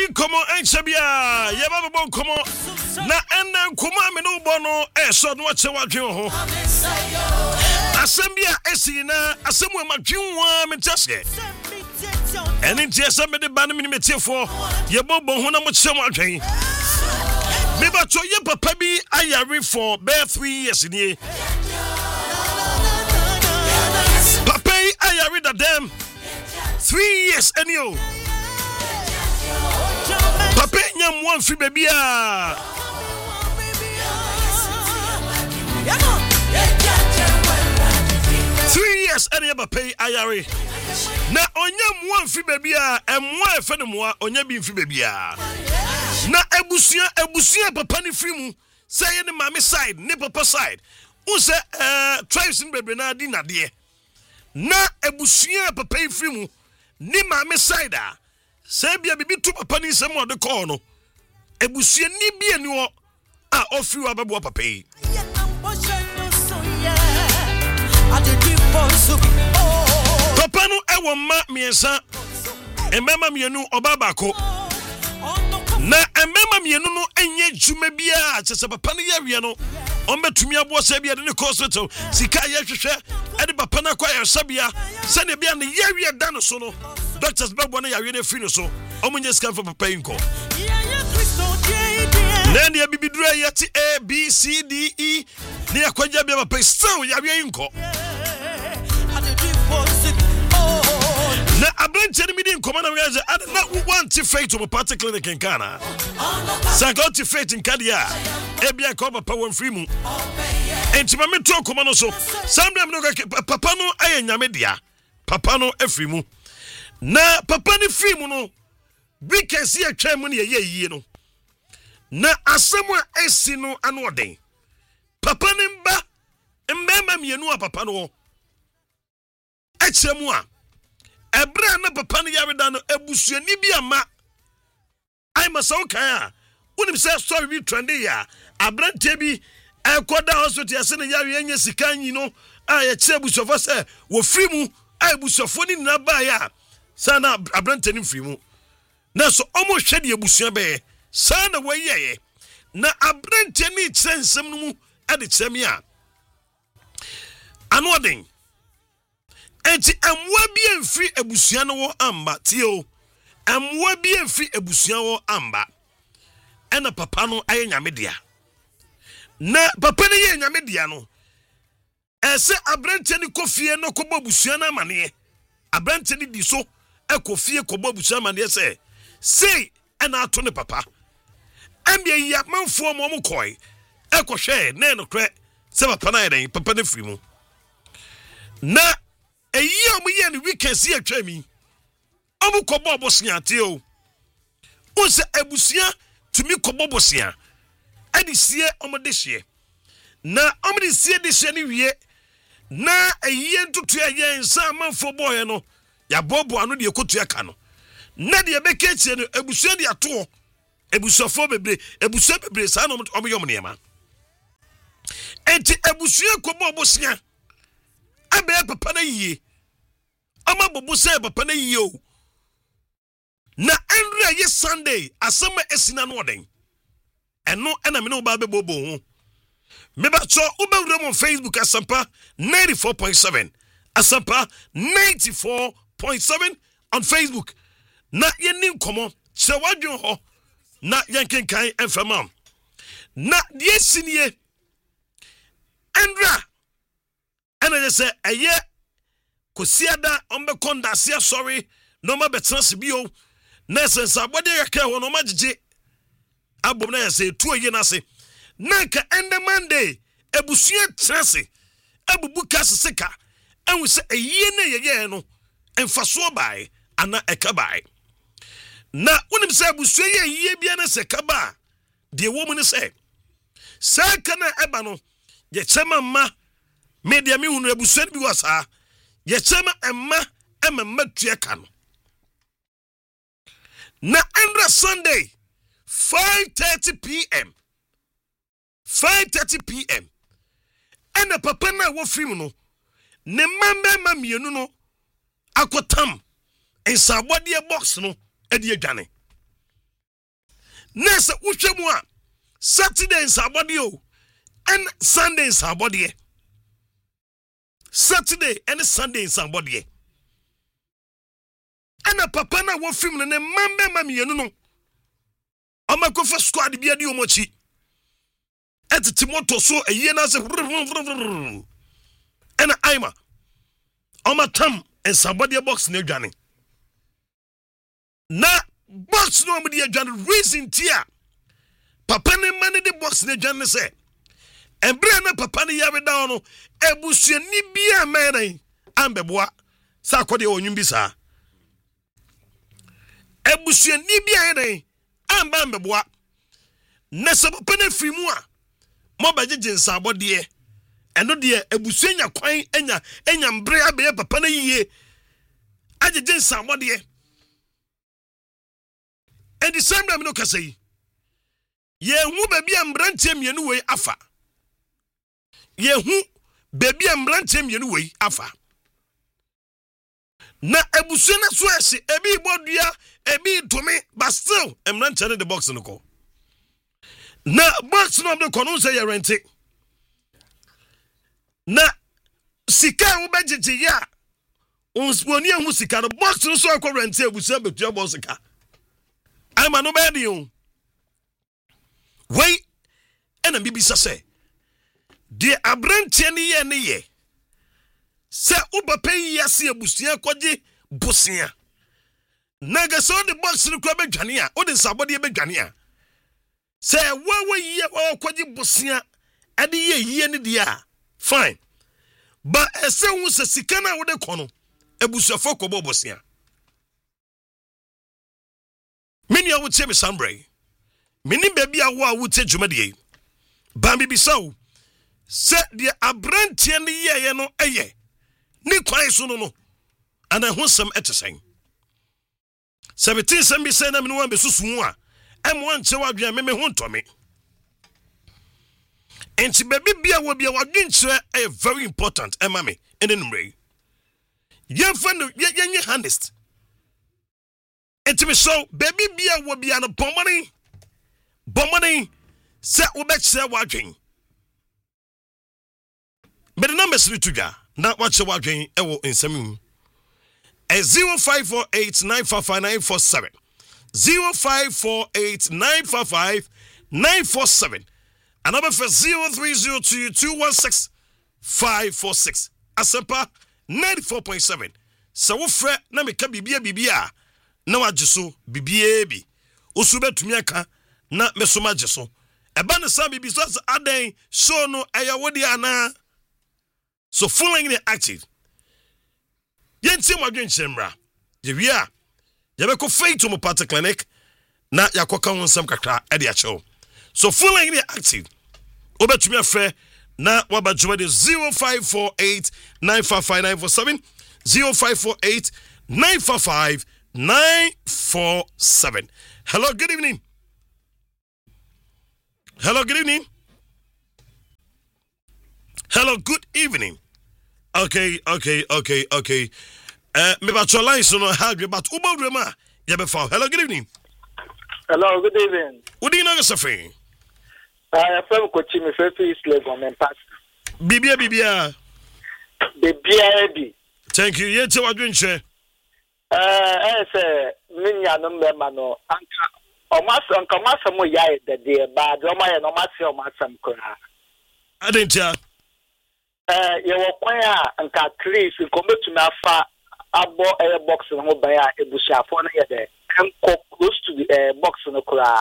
Yedi komo enchabia yeba bon komo na enen komo me no bono so no che wadwen ho asembia esina asemu amadwenwa mentase eni tiesa me de ban me metiefo yebo bon ho na mo che mo adwen me ba to ye papa bi ayare for bare 3 years ni papa ayare da dem 3 years anyo papa nyam one fi baby a 3 years any papa ayare na onyam one fi baby a emwa efe ne moa onya bi fi baby a na ebusia papa ni fi mu say ne mama side ne papa side who say tribes in baby na di na de na ebusia papa fi mu ni mama side a say bia bibi to papa ni sem o de call no ebusia ni bia ni wo a ofi wa babo papa yi papa no ewo ma miensa emema mienu obabako na emema mienu no enye dwuma bia chese papa no yawie no ombetumi abo se bia de ne hospital sika ye hwehwe e de papa na kwa yesabia se ne bia ne yawie da no so no doctors babo na yawie ne free no so omunye scan for papa inko nani ya bibidura yati A B C D E ni akwaja bia papa still yawie inko na abranche ni midi nkoma na mgaza ada na want to fight to party clinic in Ghana sanka to fight in Kadia ebia ko papa won free mu entima me to koma no so sambia me no papa no ayanyame dia papa no afri mu na papa ni free mu no weekend si atwa mu ne yeye no na asemu esi no ano oden papa ni mba mbema mienu a papa no echemu a ebra na papa ni yare da no ebusuani bi ama ai masaw kan a unim say story bi trendy ya abrante bi ekoda hospital ase ne yare anya sika nyi no a ye kire busofo se wo free mu ai busofo ni na ba ya sana abrante ni free mu na so omo hwede ebusua be sana wayeye na abrante ni tsensem no mu ade kyeremi a anoden enti amwa bi emfi ebusua no wo amba tio amwa bi emfi ebusua wo amba ena papa no aye nyamedia na papa ne ye nyamedia no ese abrante ni kofie no kobo busua na mane abrante ni di so ekofie kobo busua mane se sei ena ato ne papa ambia ya manfo mo koi ekohwe na no kre se papa na yeden papa ne firi mu na eyi omuye ni weekend si atwa mi omu kobo bosia tio unse ebusia tumi kobo bosia adi sie omode hye na omode sie de hye ni wie na eyi ntutu aye nsa manfo boy no ya bobo anu de ekotu aka no na de beka tie no ebusia de ato ebusofo bebre ebusia bebre sa no omyom niema enti ebusia kobo bosia abe papa na yie ama bobo say papa na yie o na enra ye Sunday asama esina no oden eno ena me no ba be bobo ho me ba so ubawura mo Facebook asampa 94.7 asampa 94.7 on Facebook na yenim komo se wadwon ho na yenkenkan enfama na die sinie enra ena je se eye kosiada ombe kondasia sorry no ma betrans bio na sensa bode yaka ho no magije abom na yase tuo ye na se nanka ende Monday ebusua trase abubu kaseseka enwu se eye na yeye no emfaso bai ana ekabai na unim se ebusua ye eye bia na se kaba de wo mu ne se saka na eba no ye chema ma media mi hunu ebusua bi wasa ye chema emma tueka no na endra Sunday 5:30 p.m. 5:30 p.m. ena papa na wo film no ne mamba mienu no akotam ensabode box no edi adwane nessa uhwemu a Saturday nsabode o and Sunday nsabode Saturday and Sunday nsabode and a papa na wo film ne mambe mamienu no amakofa squad bia di omochi etiti moto so aye na se and aima omatam nsabode box na adwane na box no amde adwane reason tia papa ne mane de box na adwane se embre na papa ne yawe da no ebusuani bia mene ambeboa sa akode onwum bi sa ebusuani bia ene ambeboa na se papa na frimu a mo bagege nsabode eno de ebusuanya kwan enya mbre abe papa na yiye agege nsabode and the same time no kasai yehu baby ambrantie mienu wei afa yehu baby ambrantie mienu wei afa na ebusu na so ese ebi bodua ebi tome but still ambrantie in the box no ko na box no de kono say you rent it na sika wo bagege ya onsponi ehu sika no box no so akọ rent ebusu abetua box sika I'm an obedience. Wait, and a bibisa say, dear Abrantiani and ye. Say, Uba pay yasi a busia kwaji busia. Naga saw the box in the club Jania, or the somebody Begania. Say, where were ye or kwaji busia at the ye and the dia? Fine. But as soon as a sikana with the kono, a busia foko bobosia. Many I would say me sambre. Many baby I would say Jumadi. Bambi be so. Set the Abrantian ye no aye. Ni kwai no. And I want some etching. 17 some be saying I'm no one be susumwa. I'm one so I be me hon to me. And she baby be will be a very important mammy in the number. Young friend, ye handist. And to me so, baby beer will be an bomb money, set will bet say watching. But the numbers to ya, not watch a watching, in some 0548 955 947 0548 955 947 and number for 0302 216 546 Asempa 94.7. So we fret na me ka bibia na wajeso bibie bi osubetumi aka na mesoma jeso eba ne sa bibi so adan show no eya wodi ana so following the active yenti mwadwen chemra je wia je be ko faith mo party clinic na yakoka wonsam kakra e de achew so following the active obetumi afre na wabajuma de 0548 955 947 0548 955 947. Hello, good evening. Hello, good evening. Hello, good evening. Okay. Me ba chola so no have you but uba rema ya be fa. Hello, good evening. Hello, good evening. What do you know yourself? I am Kochi me East Legon and Pass. Bibia. Bibia. Thank you. Yete wadwen che. Say minya no member no anka o masam yae de de ba de o ma ye no mase o masam kora adentia ye wo kwan a anka Chris ko betumi afa abo box no ban a ebusuafo no ye de enko close to the box no kora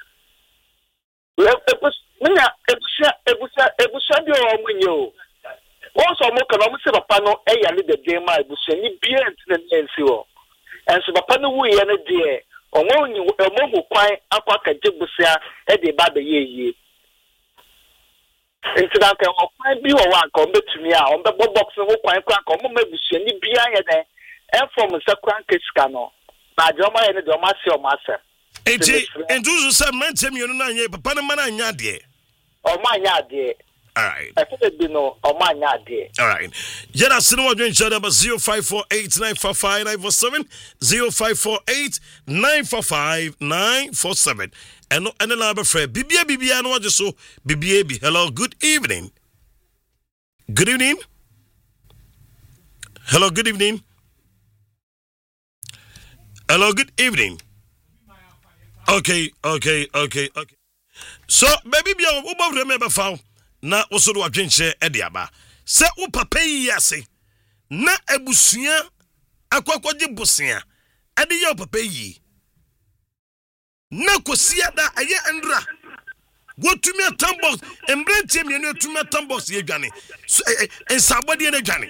minya ebusia bi o munyo won so mo kana mo se papa no eyale de game a ebusia ni bia ntine nsi wo and so papa no wu ye no de omo kwan akwa kaje busia e de ba be ye incident e kwan bi wo wan ko betumi a on be box no kwan kwa ko mo mabusia ni bia ye den e form se kwan keska no ba je omo ye no de omo ase omo ase entu so se mantem you no na ye papa no ma na anya de omo anya de All right. I think be no or my idea. All right. Yet I see no one doing number 0548-945-947 0548-945-947. And the number for BBA no just so BBA. Hello, good evening. Good evening. Hello, good evening. Hello, good evening. Okay. So, baby, be a remember found. Na also do adwenche e de aba se wo papa yi ase na abusuan akwakwaje busia e de ye papa yi na kosia da aye andra wotumi atambox embrentie mienu atumi atambox ye dwane ensabode na dwane.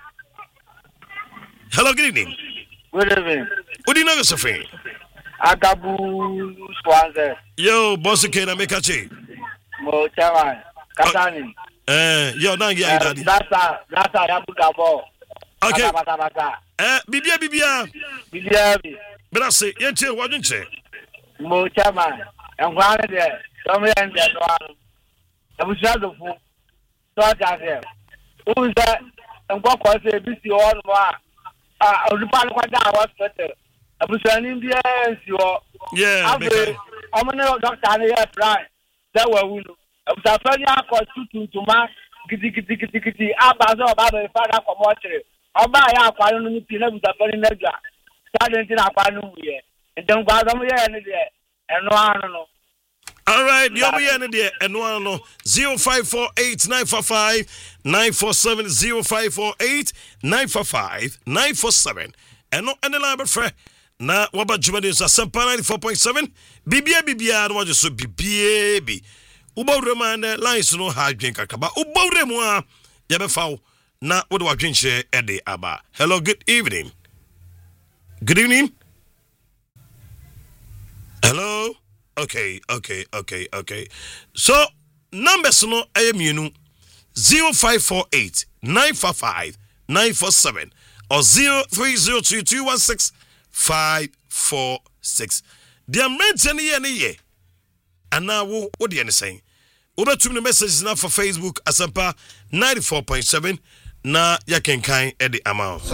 Hello, good evening. Good evening. What do you know yourself? Agabu Swanze. Yo, boss okay na make a che. Mo chairman. Kasani. Yo, now yeah, daddy. That's Yabugabo. Okay. Bata. Bibia. But I say, yeah, what didn't say? Mo chairman. And one there. Some and that one. I was just a fool. So I got here. Who is that? And what was a busy all more? The part of what I was better. I was an Indian. Yeah, I'm a doctor here, Brian. That were Abusafani akọ to ma gidi abazo baba father for mortuary oba ya akwanu no pi na Abusafani naga sadenti na akwanu ye ntem gwa zo mo ye ne de eno anu no. All right, you be in there and one 0548-945-947 0548-945-947 and no any line friend na waba jumade is a 94.7 bibia no just so bibia Ubawre man lines no hard drink akaba. Ubawre mo a yabefa na wo de wadwenche e de aba. Hello, good evening. Good evening. Hello. Okay. So numbers no ayemienu 0548-945-947 or 0302216546. The mention ye and now what do you say? Over to the messages now for Facebook Asampa 94.7 na ya kenkan e the amount.